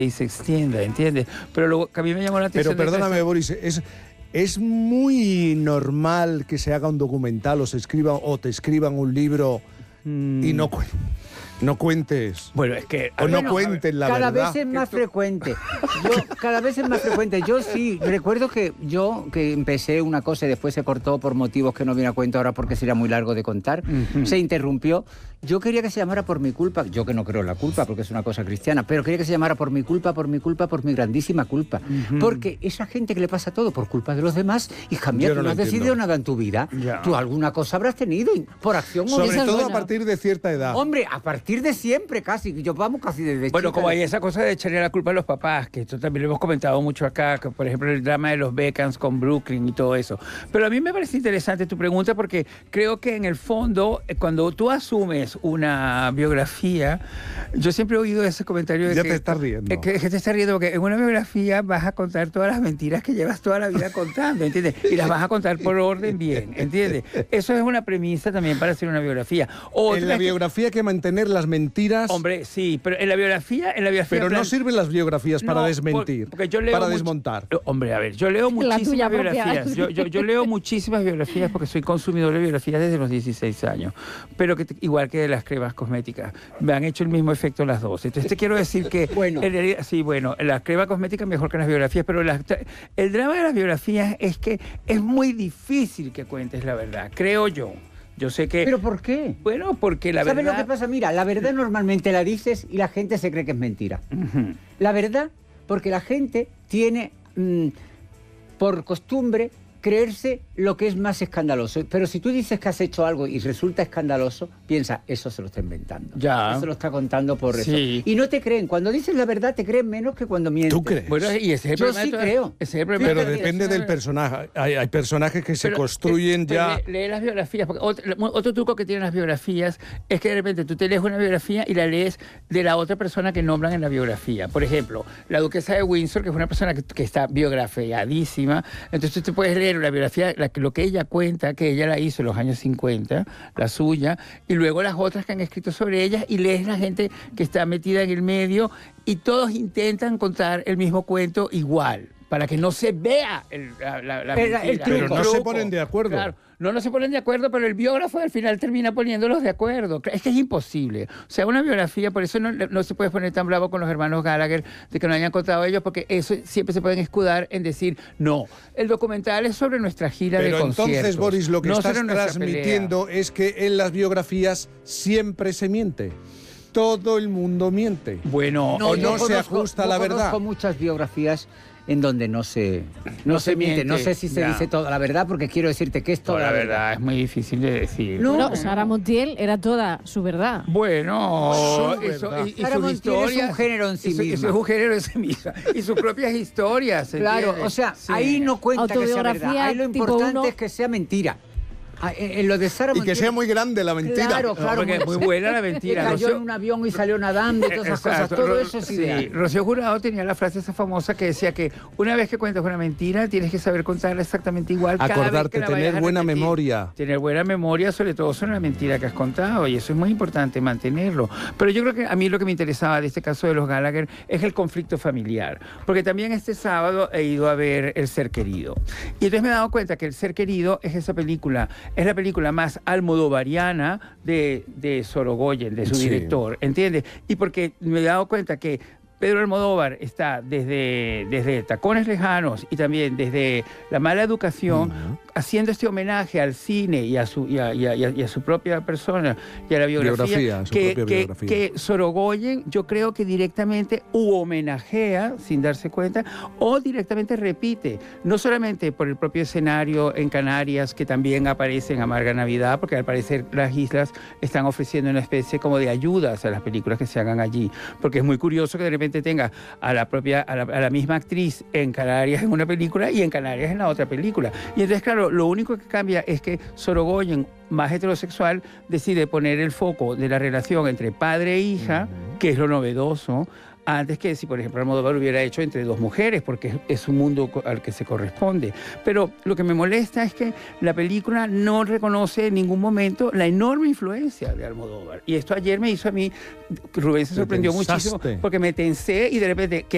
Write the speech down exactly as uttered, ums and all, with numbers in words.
y se extienda, ¿entiendes? Pero lo que a mí me llamó la atención... Pero perdóname, esta... Boris, es, es muy normal que se haga un documental o se escriba o te escriban un libro mm. y no, no cuentes. Bueno, es que... O bueno, no cuenten la cada verdad. Cada vez es más frecuente. Yo, cada vez es más frecuente. Yo sí, recuerdo que yo que empecé una cosa y después se cortó por motivos que no viene a cuento ahora porque sería muy largo de contar. Uh-huh. Se interrumpió. Yo quería que se llamara Por mi culpa. Yo que no creo en la culpa porque es una cosa cristiana, pero quería que se llamara Por mi culpa, por mi culpa, por mi grandísima culpa. Uh-huh. Porque esa gente que le pasa todo por culpa de los demás, hija mía, tú no, no has decidido nada en tu vida. Ya. Tú alguna cosa habrás tenido por acción o sobre todo buena. A partir de cierta edad. Hombre, a partir de siempre casi. Yo vamos casi desde Bueno, chica. como hay esa cosa de echarle la culpa a los papás, que esto también lo hemos comentado mucho acá, que por ejemplo el drama de los Beckhams con Brooklyn y todo eso. Pero a mí me parece interesante tu pregunta porque creo que en el fondo, cuando tú asumes una biografía, yo siempre he oído ese comentario de ya que... te estás riendo. Que, que te estás riendo porque en una biografía vas a contar todas las mentiras que llevas toda la vida contando, ¿entiendes? Y las vas a contar por orden bien, ¿entiendes? Eso es una premisa también para hacer una biografía. Otra en la biografía hay que mantener las mentiras... Hombre, sí, pero en la biografía... En la biografía pero plan... no sirven las biografías para no, desmentir, porque yo leo para mucho... desmontar. Hombre, a ver, yo leo muchísimas biografías. Yo, yo, yo leo muchísimas biografías porque soy consumidor de biografías desde los dieciséis años. Pero que igual que de las cremas cosméticas. Me han hecho el mismo efecto las dos. Entonces te quiero decir que... bueno. En realidad, sí, bueno, las cremas cosméticas mejor que las biografías, pero las, el drama de las biografías es que es muy difícil que cuentes la verdad, creo yo. Yo sé que... ¿Pero por qué? Bueno, porque la ¿Sabes verdad... ¿Sabes lo que pasa? Mira, la verdad normalmente la dices y la gente se cree que es mentira. Uh-huh. La verdad, porque la gente tiene mmm, por costumbre creerse lo que es más escandaloso. Pero si tú dices que has hecho algo y resulta escandaloso, piensa, eso se lo está inventando. Ya. Eso lo está contando por sí. eso. Y no te creen. Cuando dices la verdad, te creen menos que cuando mientes. ¿Tú crees? Bueno, y ese es el Yo problema sí de creo. Ese es el problema. Pero depende del personaje. Hay, hay personajes que se pero, construyen pero ya... Lee, lee las biografías. Porque otro, otro truco que tienen las biografías es que de repente tú te lees una biografía y la lees de la otra persona que nombran en la biografía. Por ejemplo, la duquesa de Windsor, que es una persona que, que está biografiadísima. Entonces tú te puedes leer la biografía, la, lo que ella cuenta, que ella la hizo en los años cincuenta, la suya, y luego las otras que han escrito sobre ella, y lees la gente que está metida en el medio, y todos intentan contar el mismo cuento igual, para que no se vea el, la, la, la el, el truco. Pero no se ponen de acuerdo. Claro, no, no se ponen de acuerdo, pero el biógrafo al final termina poniéndolos de acuerdo. Es que es imposible. O sea, una biografía, por eso no, no se puede poner tan bravo con los hermanos Gallagher de que no hayan contado ellos, porque eso siempre se pueden escudar en decir, no, el documental es sobre nuestra gira pero de conciertos. Pero entonces, Boris, lo que no estás transmitiendo pelea. Es que en las biografías siempre se miente. Todo el mundo miente. Bueno, no, o no conozco, se ajusta a la verdad. Conozco muchas biografías en donde no se no, no se, se miente. miente. No sé si se ya. dice toda la verdad, porque quiero decirte que es toda no, la, la verdad. verdad. Es muy difícil de decir. No, no Sara Montiel era toda su verdad. Bueno, su eso, verdad. y, y Sara sus Montiel historias, es un género en sí eso, misma. Eso es un género en sí misma. Y sus propias historias. Claro, ¿entiendes? o sea, sí. ahí no cuenta que sea verdad. Ahí lo importante uno... es que sea mentira. En lo de Sara Montiel, y que sea muy grande la mentira. Claro, claro. No, porque es muy buena la mentira. Que cayó Rocío... en un avión y salió nadando y todas esas Exacto. cosas. Todo eso es ideal. Sí. Rocío Jurado tenía la frase esa famosa que decía que una vez que cuentas una mentira, tienes que saber contarla exactamente igual. Acordarte, cada vez que tener buena memoria. Tener buena memoria, sobre todo sobre la mentira que has contado. Y eso es muy importante, mantenerlo. Pero yo creo que a mí lo que me interesaba de este caso de los Gallagher es el conflicto familiar. Porque también este sábado he ido a ver El Ser Querido. Y entonces me he dado cuenta que El Ser Querido es esa película, es la película más almodovariana de, de Sorogoyen, de su sí. director, ¿entiendes? Y porque me he dado cuenta que Pedro Almodóvar está desde, desde Tacones Lejanos y también desde La Mala Educación, uh-huh. haciendo este homenaje al cine y a su, y a, y a, y a su propia persona y a la biografía, biografía su que, propia que, biografía. que Sorogoyen yo creo que directamente u homenajea sin darse cuenta o directamente repite, no solamente por el propio escenario en Canarias que también aparece en Amarga Navidad, porque al parecer las islas están ofreciendo una especie como de ayudas a las películas que se hagan allí, porque es muy curioso que de repente tenga a la propia a la, a la misma actriz en Canarias en una película y en Canarias en la otra película. Y entonces, claro, lo único que cambia es que Sorogoyen, más heterosexual, decide poner el foco de la relación entre padre e hija, uh-huh. que es lo novedoso, antes que si, por ejemplo, Almodóvar lo hubiera hecho entre dos mujeres, porque es un mundo al que se corresponde. Pero lo que me molesta es que la película no reconoce en ningún momento la enorme influencia de Almodóvar. Y esto ayer me hizo a mí, Rubén se sorprendió muchísimo, porque me tensé y de repente... que